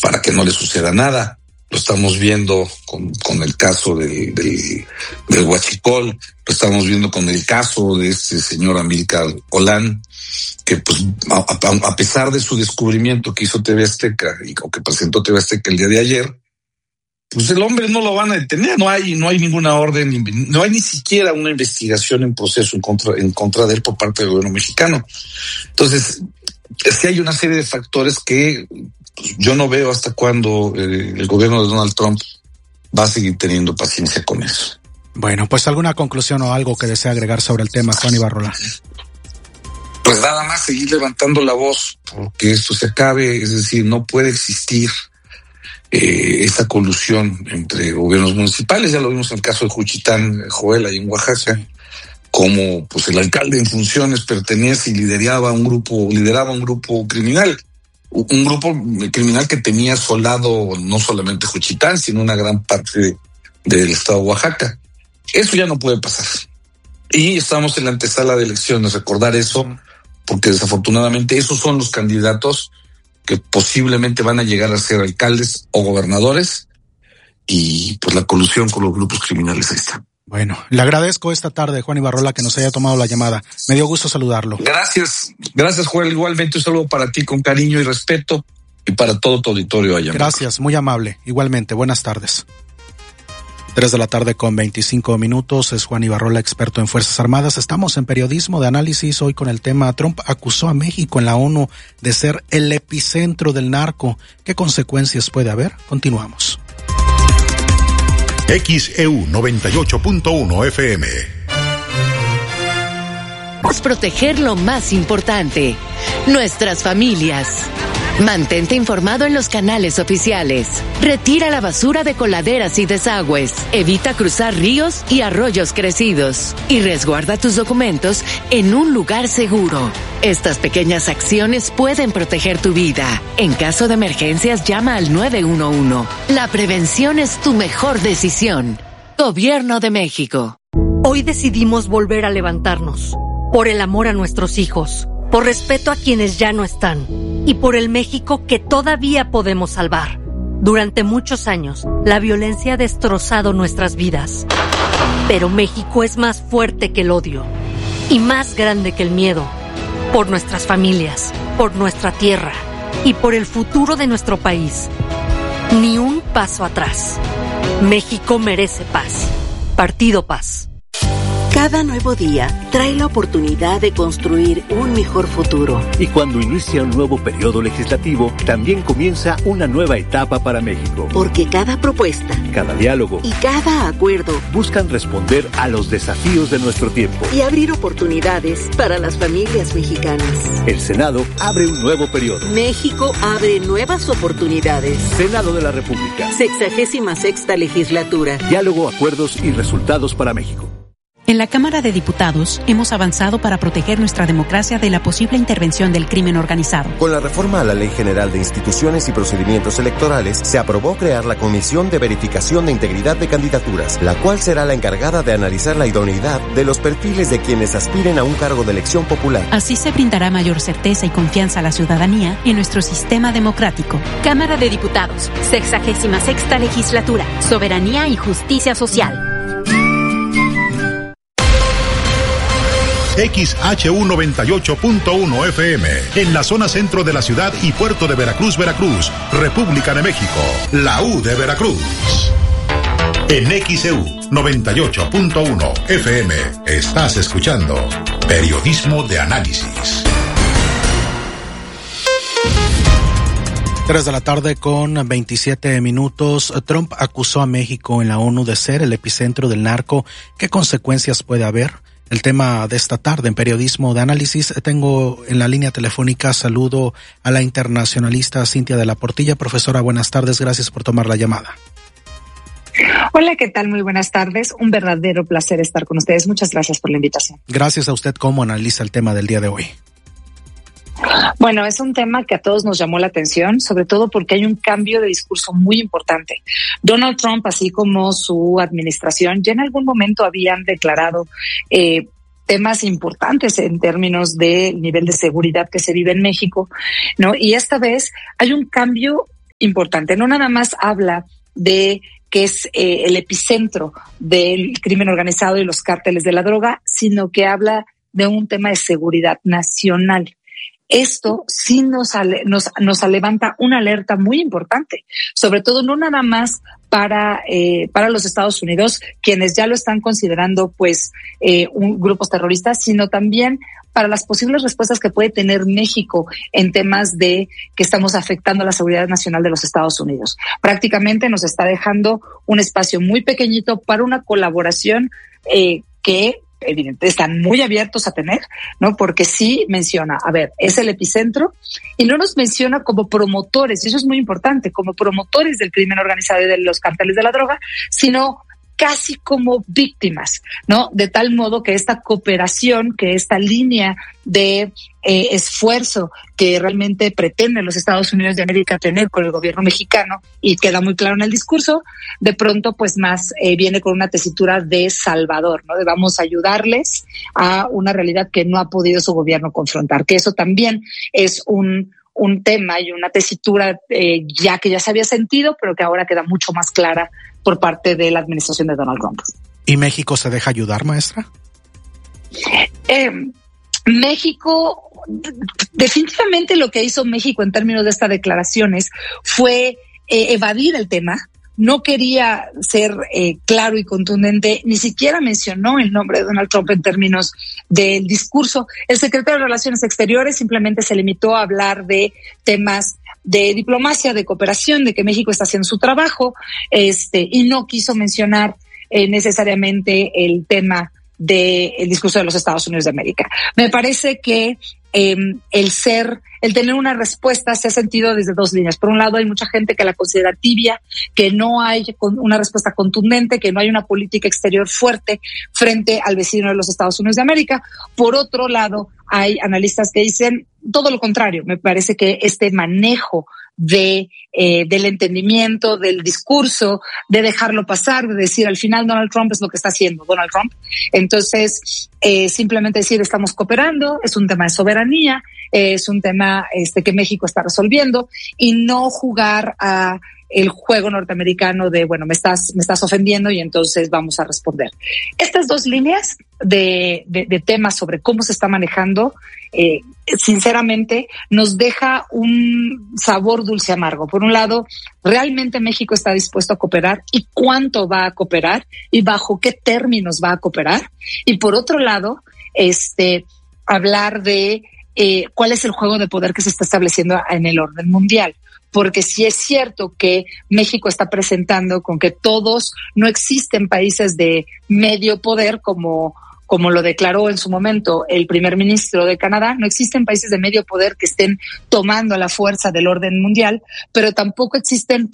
para que no le suceda nada. Lo estamos viendo con el caso del huachicol, lo estamos viendo con el caso de este señor Amílcar Olán, que pues a pesar de su descubrimiento que hizo TV Azteca o que presentó TV Azteca el día de ayer, pues el hombre no lo van a detener, no hay ninguna orden, no hay ni siquiera una investigación en proceso en contra de él por parte del gobierno mexicano. Entonces, sí hay una serie de factores que pues, yo no veo hasta cuándo el gobierno de Donald Trump va a seguir teniendo paciencia con eso. Bueno, pues alguna conclusión o algo que desea agregar sobre el tema, Juan Ibarrola. Pues nada más seguir levantando la voz porque esto se acabe, es decir, no puede existir esa colusión entre gobiernos municipales. Ya lo vimos en el caso de Juchitán, Joel, ahí en Oaxaca, como pues el alcalde en funciones pertenece y lideraba un grupo criminal. Un grupo criminal que tenía asolado no solamente Juchitán, sino una gran parte del estado de Oaxaca. Eso ya no puede pasar. Y estamos en la antesala de elecciones, recordar eso, porque desafortunadamente esos son los candidatos que posiblemente van a llegar a ser alcaldes o gobernadores, y pues la colusión con los grupos criminales ahí está. Bueno, le agradezco esta tarde, Juan Ibarrola, que nos haya tomado la llamada. Me dio gusto saludarlo. Gracias, Joel. Igualmente un saludo para ti con cariño y respeto y para todo tu auditorio allá. Gracias, muy amable. Igualmente, buenas tardes. 3:25 p.m. Es Juan Ibarrola, experto en Fuerzas Armadas. Estamos en Periodismo de Análisis hoy con el tema: Trump acusó a México en la ONU de ser el epicentro del narco. ¿Qué consecuencias puede haber? Continuamos. XEU 98.1 FM. Proteger lo más importante, nuestras familias. Mantente informado en los canales oficiales. Retira la basura de coladeras y desagües. Evita cruzar ríos y arroyos crecidos. Y resguarda tus documentos en un lugar seguro. Estas pequeñas acciones pueden proteger tu vida. En caso de emergencias, llama al 911. La prevención es tu mejor decisión. Gobierno de México. Hoy decidimos volver a levantarnos. Por el amor a nuestros hijos. Por respeto a quienes ya no están y por el México que todavía podemos salvar. Durante muchos años, la violencia ha destrozado nuestras vidas. Pero México es más fuerte que el odio y más grande que el miedo. Por nuestras familias, por nuestra tierra y por el futuro de nuestro país. Ni un paso atrás. México merece paz. Partido Paz. Cada nuevo día trae la oportunidad de construir un mejor futuro. Y cuando inicia un nuevo periodo legislativo, también comienza una nueva etapa para México. Porque cada propuesta, cada diálogo y cada acuerdo buscan responder a los desafíos de nuestro tiempo y abrir oportunidades para las familias mexicanas. El Senado abre un nuevo periodo. México abre nuevas oportunidades. Senado de la República. 66ª legislatura. Diálogo, acuerdos y resultados para México. En la Cámara de Diputados hemos avanzado para proteger nuestra democracia de la posible intervención del crimen organizado. Con la reforma a la Ley General de Instituciones y Procedimientos Electorales, se aprobó crear la Comisión de Verificación de Integridad de Candidaturas, la cual será la encargada de analizar la idoneidad de los perfiles de quienes aspiren a un cargo de elección popular. Así se brindará mayor certeza y confianza a la ciudadanía en nuestro sistema democrático. Cámara de Diputados, 66ª Legislatura, Soberanía y Justicia Social. XHU 98.1 FM, en la zona centro de la ciudad y puerto de Veracruz, República de México, la U de Veracruz. En XEU 98.1 FM, estás escuchando Periodismo de Análisis. 3:27 p.m. Trump acusó a México en la ONU de ser el epicentro del narco. ¿Qué consecuencias puede haber? El tema de esta tarde en Periodismo de Análisis. Tengo en la línea telefónica, saludo a la internacionalista Cintia de la Portilla. Profesora, buenas tardes, gracias por tomar la llamada. Hola, ¿qué tal? Muy buenas tardes. Un verdadero placer estar con ustedes. Muchas gracias por la invitación. Gracias a usted. ¿Cómo analiza el tema del día de hoy? Bueno, es un tema que a todos nos llamó la atención, sobre todo porque hay un cambio de discurso muy importante. Donald Trump, así como su administración, ya en algún momento habían declarado temas importantes en términos del nivel de seguridad que se vive en México, ¿no? Y esta vez hay un cambio importante. No nada más habla de que es el epicentro del crimen organizado y los cárteles de la droga, sino que habla de un tema de seguridad nacional. Esto sí nos levanta una alerta muy importante, sobre todo no nada más para los Estados Unidos, quienes ya lo están considerando grupos terroristas, sino también para las posibles respuestas que puede tener México en temas de que estamos afectando a la seguridad nacional de los Estados Unidos. Prácticamente nos está dejando un espacio muy pequeñito para una colaboración que evidentemente están muy abiertos a tener, ¿no? Porque sí menciona, es el epicentro y no nos menciona como promotores, y eso es muy importante, como promotores del crimen organizado y de los cárteles de la droga, sino casi como víctimas, ¿no? De tal modo que esta cooperación, que esta línea de esfuerzo que realmente pretenden los Estados Unidos de América tener con el gobierno mexicano, y queda muy claro en el discurso, de pronto más viene con una tesitura de salvador, ¿no? De vamos a ayudarles a una realidad que no ha podido su gobierno confrontar, que eso también es un tema y una tesitura que ya se había sentido, pero que ahora queda mucho más clara por parte de la administración de Donald Trump. ¿Y México se deja ayudar, maestra? México, definitivamente lo que hizo México en términos de estas declaraciones fue evadir el tema. No quería ser claro y contundente, ni siquiera mencionó el nombre de Donald Trump en términos del discurso. El secretario de Relaciones Exteriores simplemente se limitó a hablar de temas de diplomacia, de cooperación, de que México está haciendo su trabajo, y no quiso mencionar necesariamente el tema del discurso de los Estados Unidos de América. Me parece que el tener una respuesta se ha sentido desde dos líneas. Por un lado, hay mucha gente que la considera tibia, que no hay una respuesta contundente, que no hay una política exterior fuerte frente al vecino de los Estados Unidos de América. Por otro lado, hay analistas que dicen todo lo contrario. Me parece que este manejo del entendimiento, del discurso, de dejarlo pasar, de decir al final Donald Trump es lo que está haciendo Donald Trump. Entonces, simplemente decir estamos cooperando, es un tema de soberanía, es un tema que México está resolviendo, y no jugar a el juego norteamericano de, bueno, me estás ofendiendo y entonces vamos a responder. Estas dos líneas de temas sobre cómo se está manejando, sinceramente, nos deja un sabor dulce amargo. Por un lado, ¿realmente México está dispuesto a cooperar? ¿Y cuánto va a cooperar? ¿Y bajo qué términos va a cooperar? Y por otro lado, hablar de cuál es el juego de poder que se está estableciendo en el orden mundial. Porque sí es cierto que México está presentando con que no existen países de medio poder como lo declaró en su momento el primer ministro de Canadá. No existen países de medio poder que estén tomando la fuerza del orden mundial, pero tampoco existen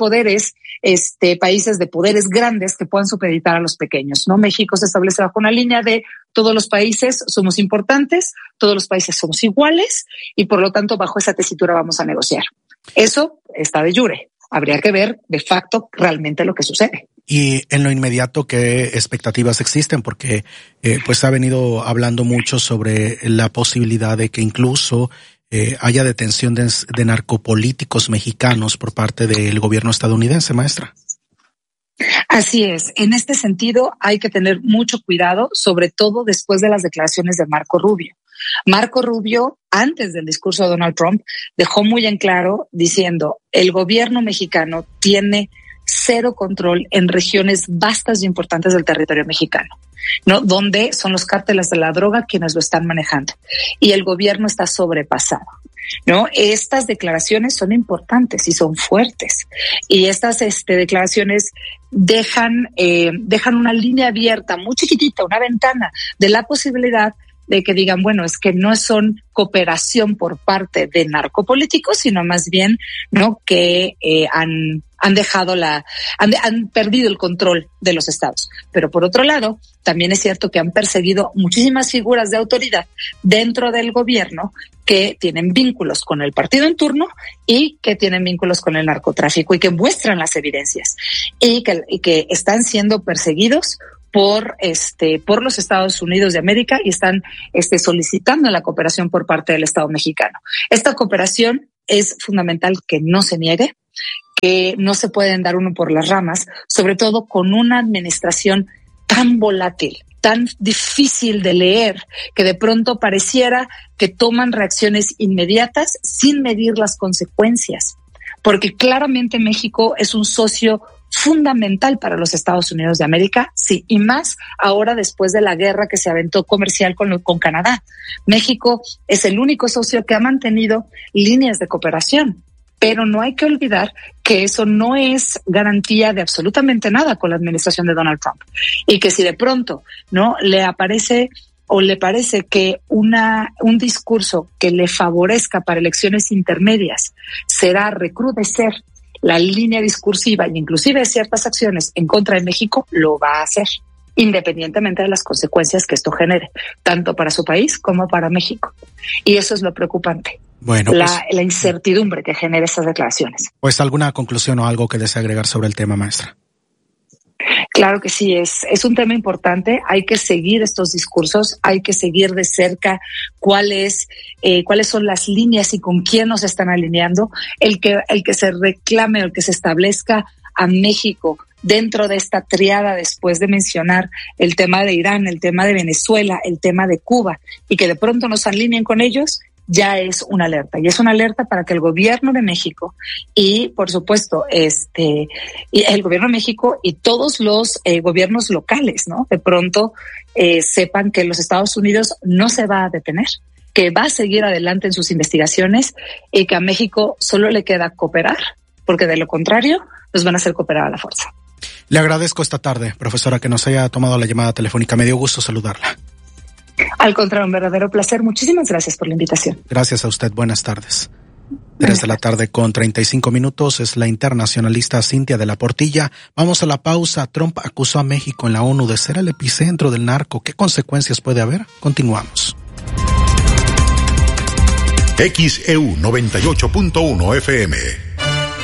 países de poderes grandes que puedan supeditar a los pequeños, ¿no? México se establece bajo una línea de todos los países somos importantes, todos los países somos iguales, y por lo tanto bajo esa tesitura vamos a negociar. Eso está de jure. Habría que ver de facto realmente lo que sucede. Y en lo inmediato, ¿qué expectativas existen? Porque se ha venido hablando mucho sobre la posibilidad de que incluso haya detención de narcopolíticos mexicanos por parte del gobierno estadounidense, maestra. Así es. En este sentido hay que tener mucho cuidado, sobre todo después de las declaraciones de Marco Rubio. Marco Rubio, antes del discurso de Donald Trump, dejó muy en claro diciendo el gobierno mexicano tiene cero control en regiones vastas y importantes del territorio mexicano, ¿no? Donde son los cárteles de la droga quienes lo están manejando, y el gobierno está sobrepasado, ¿no? Estas declaraciones son importantes y son fuertes, y estas declaraciones dejan una línea abierta muy chiquitita, una ventana de la posibilidad de que digan, bueno, es que no son cooperación por parte de narcopolíticos, sino más bien, ¿no?, que han perdido el control de los estados. Pero por otro lado, también es cierto que han perseguido muchísimas figuras de autoridad dentro del gobierno que tienen vínculos con el partido en turno y que tienen vínculos con el narcotráfico y que muestran las evidencias y que están siendo perseguidos por los Estados Unidos de América y están solicitando la cooperación por parte del Estado mexicano. Esta cooperación es fundamental que no se niegue, que no se pueden dar uno por las ramas, sobre todo con una administración tan volátil, tan difícil de leer, que de pronto pareciera que toman reacciones inmediatas sin medir las consecuencias, porque claramente México es un socio fundamental para los Estados Unidos de América, sí, y más ahora después de la guerra que se aventó comercial con Canadá. México es el único socio que ha mantenido líneas de cooperación, pero no hay que olvidar que eso no es garantía de absolutamente nada con la administración de Donald Trump, y que si de pronto no le aparece o le parece que un discurso que le favorezca para elecciones intermedias será recrudecer la línea discursiva e inclusive ciertas acciones en contra de México, lo va a hacer, independientemente de las consecuencias que esto genere, tanto para su país como para México. Y eso es lo preocupante. Bueno, la incertidumbre que genera estas declaraciones. Pues, ¿alguna conclusión o algo que desee agregar sobre el tema, maestra? Claro que sí, es un tema importante. Hay que seguir estos discursos, hay que seguir de cerca cuáles son las líneas y con quién nos están alineando. El que se reclame o el que se establezca a México dentro de esta triada, después de mencionar el tema de Irán, el tema de Venezuela, el tema de Cuba, y que de pronto nos alineen con ellos, ya es una alerta, y es una alerta para que el gobierno de México y, por supuesto, y el gobierno de México y todos los gobiernos locales, ¿no? De pronto sepan que los Estados Unidos no se va a detener, que va a seguir adelante en sus investigaciones y que a México solo le queda cooperar, porque de lo contrario nos van a hacer cooperar a la fuerza. Le agradezco esta tarde, profesora, que nos haya tomado la llamada telefónica. Me dio gusto saludarla. Al contrario, un verdadero placer. Muchísimas gracias por la invitación. Gracias a usted. Buenas tardes. 3 de la tarde con 35 minutos. Es la internacionalista Cintia de la Portilla. Vamos a la pausa. Trump acusó a México en la ONU de ser el epicentro del narco. ¿Qué consecuencias puede haber? Continuamos. XEU 98.1 FM.